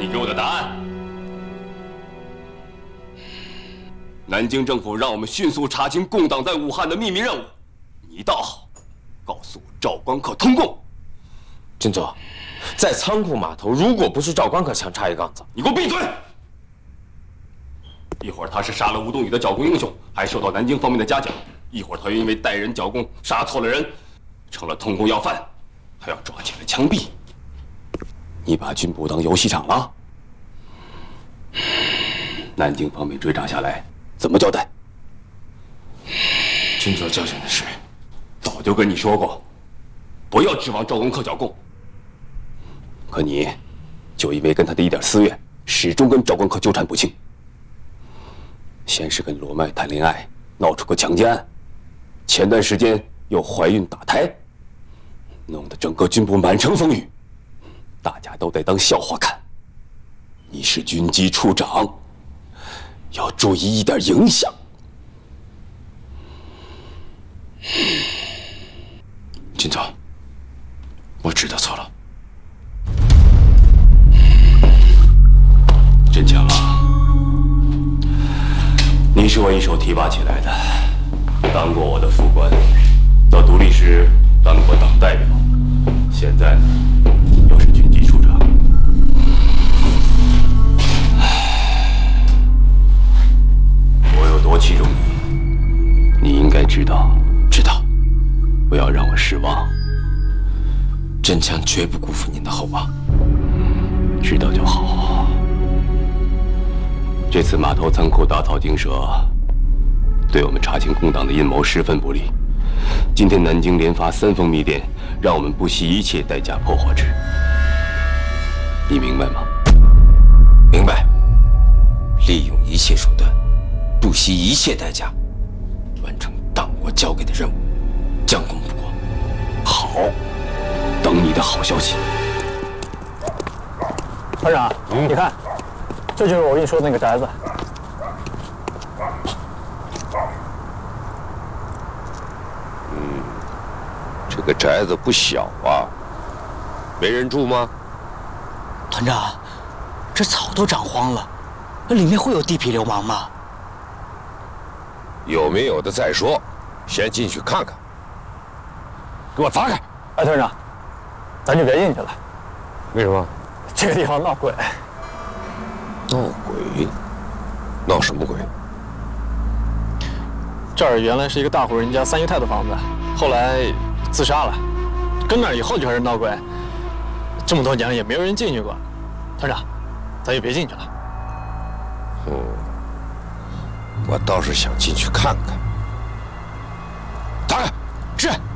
给我的答案。南京政府让我们迅速查清共党在武汉的秘密任务，你倒好，告诉我赵光克通共。 军座，在仓库码头，如果不是赵光克想插一杠子， 你给我闭嘴！一会儿他是杀了吴东宇的剿共英雄，还受到南京方面的嘉奖；一会儿他又因为带人剿共杀错了人，成了通共要犯，还要抓起来枪毙。你把军部当游戏场了？南京方面追查下来，怎么交代？ 军座交代的是， 早就跟你说过，不要指望赵光克剿共。可你，就因为跟他的一点私怨，始终跟赵光克纠缠不清。先是跟罗麦谈恋爱，闹出个强奸案，前段时间又怀孕打胎，弄得整个军部满城风雨，大家都得当笑话看。你是军机处长，要注意一点影响。 军座，我知道错了。 真强啊！你是我一手提拔起来的，当过我的副官，到独立时当过党代表，现在呢，又是军机处长。我有多器重你，你应该知道。 知道， 不要让我失望。 真枪绝不辜负您的厚望。 知道就好。这次码头仓库打草惊蛇，对我们查清共党的阴谋十分不利。今天南京连发3封密电，让我们不惜一切代价破获之。你明白吗？ 明白。利用一切手段，不惜一切代价，完成党国交给的任务，将功补过。 好，等你的好消息。 团长，你看，这就是我跟你说的那个宅子。 这个宅子不小啊，没人住吗？ 团长，这草都长荒了，那里面会有地痞流氓吗？ 有没有的再说，先进去看看。 给我砸开！哎，团长，咱就别进去了。 为什么？ 这个地方闹鬼。 闹鬼？闹什么鬼？ 这儿原来是一个大户人家3姨太的房子，后来自杀了。跟那儿以后就开始闹鬼，这么多年了也没有人进去过。团长，咱也别进去了。 我倒是想进去看看。打开！ 是。